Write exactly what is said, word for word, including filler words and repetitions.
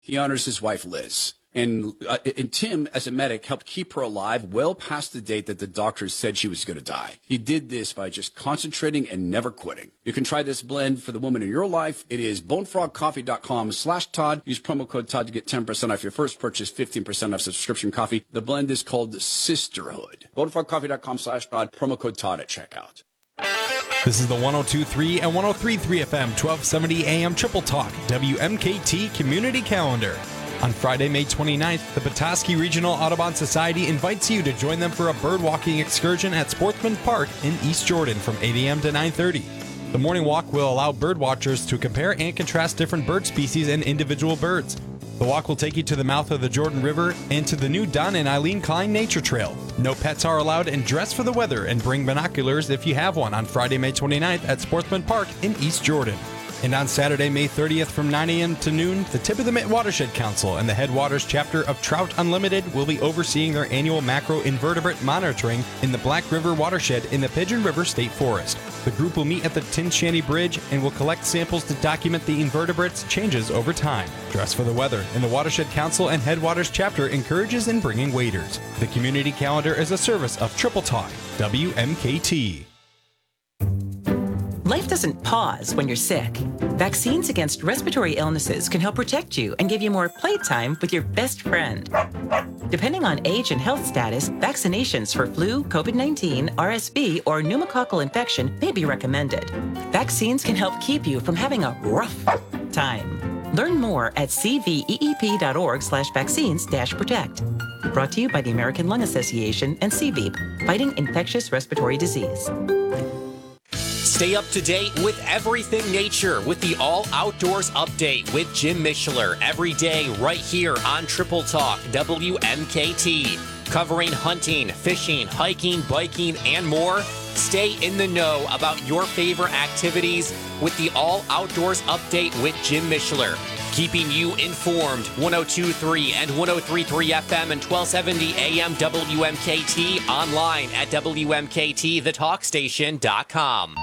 He honors his wife, Liz. And, uh, and Tim, as a medic, helped keep her alive well past the date that the doctors said she was going to die. He did this by just concentrating and never quitting. You can try this blend for the woman in your life. It is bonefrogcoffee.com slash Todd. Use promo code Todd to get ten percent off your first purchase, fifteen percent off subscription coffee. The blend is called Sisterhood. bonefrogcoffee.com slash Todd. Promo code Todd at checkout. This is the one oh two point three and one oh three point three F M, twelve seventy A M Triple Talk, W M K T Community Calendar. On Friday, May twenty-ninth, the Petoskey Regional Audubon Society invites you to join them for a birdwalking excursion at Sportsman Park in East Jordan from eight A M to nine thirty. The morning walk will allow birdwatchers to compare and contrast different bird species and individual birds. The walk will take you to the mouth of the Jordan River and to the new Don and Eileen Klein Nature Trail. No pets are allowed, and dress for the weather and bring binoculars if you have one on Friday, May twenty-ninth at Sportsman Park in East Jordan. And on Saturday, May thirtieth from nine A M to noon, the Tip of the Mitt Watershed Council and the Headwaters chapter of Trout Unlimited will be overseeing their annual macroinvertebrate monitoring in the Black River Watershed in the Pigeon River State Forest. The group will meet at the Tin Shanty Bridge and will collect samples to document the invertebrates' changes over time. Dress for the weather, and the Watershed Council and Headwaters chapter encourages in bringing waders. The community calendar is a service of Triple Talk, W M K T. Life doesn't pause when you're sick. Vaccines against respiratory illnesses can help protect you and give you more playtime with your best friend. Depending on age and health status, vaccinations for flu, COVID nineteen, R S V, or pneumococcal infection may be recommended. Vaccines can help keep you from having a rough time. Learn more at cveep.org slash vaccines dash protect. Brought to you by the American Lung Association and C V E P, fighting infectious respiratory disease. Stay up to date with everything nature with the All Outdoors Update with Jim Mishler every day right here on Triple Talk W M K T. Covering hunting, fishing, hiking, biking, and more. Stay in the know about your favorite activities with the All Outdoors Update with Jim Mishler. Keeping you informed, one oh two point three and one oh three point three F M and twelve seventy A M W M K T, online at W M K T the talk station dot com.